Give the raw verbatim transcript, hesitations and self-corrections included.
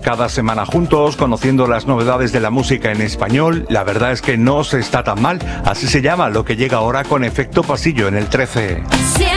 cada semana juntos, conociendo las novedades de la música en español. La verdad es que no se está tan mal. Así se llama lo que llega ahora con Efecto Pasillo en el trece. Siempre